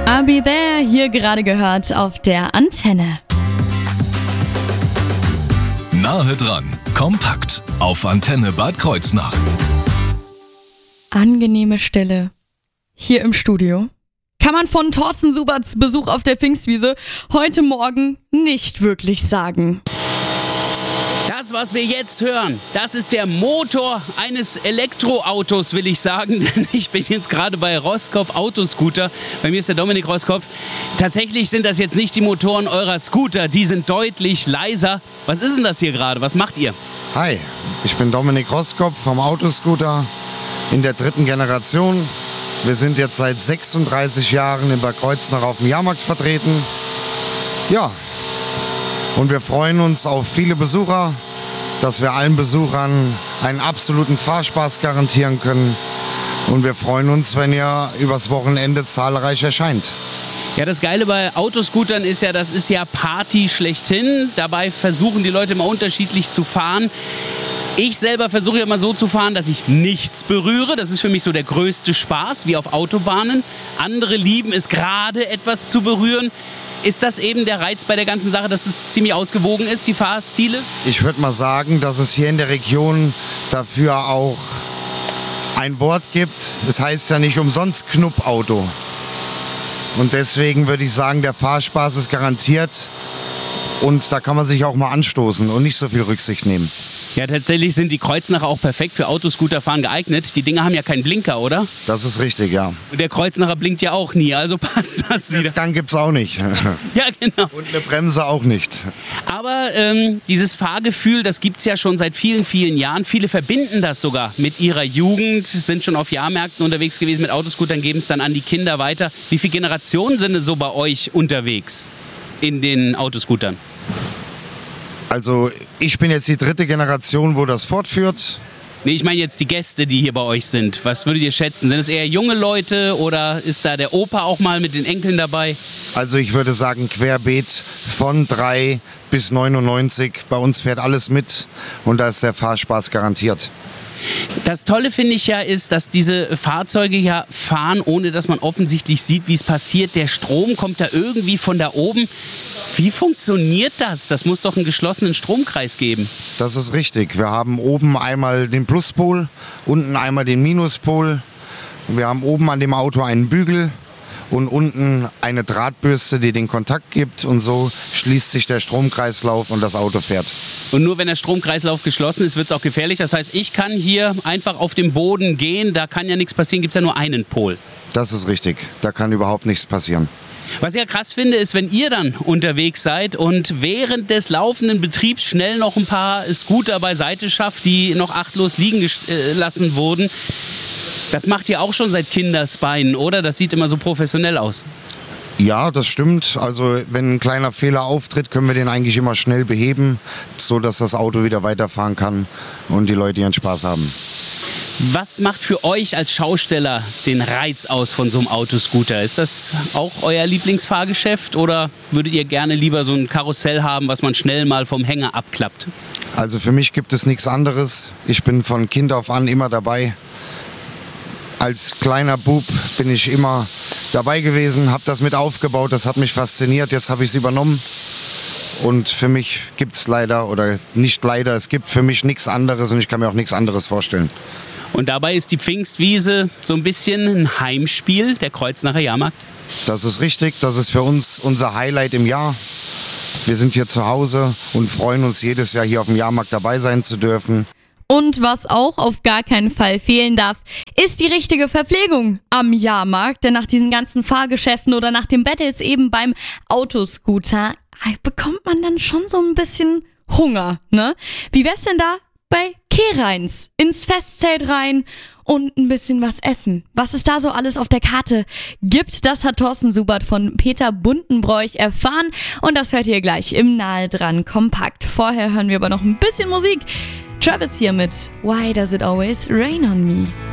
I'll Be There, hier gerade gehört auf der Antenne. Nahe dran, kompakt auf Antenne Bad Kreuznach. Angenehme Stille hier im Studio. Kann man von Thorsten Suberts Besuch auf der Pfingstwiese heute Morgen nicht wirklich sagen. Das, was wir jetzt hören, das ist der Motor eines Elektroautos, will ich sagen. Denn ich bin jetzt gerade bei Roskopf Autoscooter. Bei mir ist der Dominik Roskopf. Tatsächlich sind das jetzt nicht die Motoren eurer Scooter. Die sind deutlich leiser. Was ist denn das hier gerade? Was macht ihr? Hi, ich bin Dominik Roskopf vom Autoscooter in der 3. Generation. Wir sind jetzt seit 36 Jahren in Bad Kreuznach auf dem Jahrmarkt vertreten. Ja, und wir freuen uns auf viele Besucher, dass wir allen Besuchern einen absoluten Fahrspaß garantieren können. Und wir freuen uns, wenn ihr übers Wochenende zahlreich erscheint. Ja, das Geile bei Autoscootern ist ja, das ist ja Party schlechthin. Dabei versuchen die Leute immer unterschiedlich zu fahren. Ich selber versuche immer so zu fahren, dass ich nichts berühre. Das ist für mich so der größte Spaß, wie auf Autobahnen. Andere lieben es gerade, etwas zu berühren. Ist das eben der Reiz bei der ganzen Sache, dass es ziemlich ausgewogen ist, die Fahrstile? Ich würde mal sagen, dass es hier in der Region dafür auch ein Wort gibt. Es heißt ja nicht umsonst Knuppauto. Und deswegen würde ich sagen, der Fahrspaß ist garantiert. Und da kann man sich auch mal anstoßen und nicht so viel Rücksicht nehmen. Ja, tatsächlich sind die Kreuznacher auch perfekt für Autoscooterfahren geeignet. Die Dinger haben ja keinen Blinker, oder? Das ist richtig, ja. Und der Kreuznacher blinkt ja auch nie, also passt das wieder. Gang gibt's auch nicht. Ja, genau. Und eine Bremse auch nicht. Aber dieses Fahrgefühl, das gibt's ja schon seit vielen, vielen Jahren. Viele verbinden das sogar mit ihrer Jugend, sind schon auf Jahrmärkten unterwegs gewesen mit Autoscootern, geben es dann an die Kinder weiter. Wie viele Generationen sind es so bei euch unterwegs in den Autoscootern? Also ich bin jetzt die 3. Generation, wo das fortführt. Nee, ich meine jetzt die Gäste, die hier bei euch sind. Was würdet ihr schätzen? Sind es eher junge Leute oder ist da der Opa auch mal mit den Enkeln dabei? Also ich würde sagen querbeet von 3 bis 99. Bei uns fährt alles mit und da ist der Fahrspaß garantiert. Das Tolle finde ich ja ist, dass diese Fahrzeuge ja fahren, ohne dass man offensichtlich sieht, wie es passiert. Der Strom kommt da irgendwie von da oben. Wie funktioniert das? Das muss doch einen geschlossenen Stromkreis geben. Das ist richtig. Wir haben oben einmal den Pluspol, unten einmal den Minuspol. Wir haben oben an dem Auto einen Bügel und unten eine Drahtbürste, die den Kontakt gibt. Und so schließt sich der Stromkreislauf und das Auto fährt. Und nur wenn der Stromkreislauf geschlossen ist, wird es auch gefährlich. Das heißt, ich kann hier einfach auf dem Boden gehen, da kann ja nichts passieren, gibt es ja nur einen Pol. Das ist richtig, da kann überhaupt nichts passieren. Was ich ja krass finde, ist, wenn ihr dann unterwegs seid und während des laufenden Betriebs schnell noch ein paar Scooter beiseite schafft, die noch achtlos liegen gelassen wurden. Das macht ihr auch schon seit Kindesbeinen, oder? Das sieht immer so professionell aus. Ja, das stimmt. Also wenn ein kleiner Fehler auftritt, können wir den eigentlich immer schnell beheben, so dass das Auto wieder weiterfahren kann und die Leute ihren Spaß haben. Was macht für euch als Schausteller den Reiz aus von so einem Autoscooter? Ist das auch euer Lieblingsfahrgeschäft oder würdet ihr gerne lieber so ein Karussell haben, was man schnell mal vom Hänger abklappt? Also für mich gibt es nichts anderes. Ich bin von Kind auf an immer dabei. Als kleiner Bub bin ich immer dabei gewesen, habe das mit aufgebaut, das hat mich fasziniert, jetzt habe ich es übernommen. Und für mich gibt es leider, oder nicht leider, es gibt für mich nichts anderes und ich kann mir auch nichts anderes vorstellen. Und dabei ist die Pfingstwiese so ein bisschen ein Heimspiel, der Kreuznacher Jahrmarkt? Das ist richtig, das ist für uns unser Highlight im Jahr. Wir sind hier zu Hause und freuen uns jedes Jahr hier auf dem Jahrmarkt dabei sein zu dürfen. Und was auch auf gar keinen Fall fehlen darf, ist die richtige Verpflegung am Jahrmarkt. Denn nach diesen ganzen Fahrgeschäften oder nach den Battles eben beim Autoscooter bekommt man dann schon so ein bisschen Hunger, ne? Wie wär's denn da bei Kehreins? Ins Festzelt rein und ein bisschen was essen. Was es da so alles auf der Karte gibt, das hat Thorsten Subert von Peter Buntenbroich erfahren. Und das hört ihr gleich im Nahe dran kompakt. Vorher hören wir aber noch ein bisschen Musik. Travis hier mit Why Does It Always Rain on Me?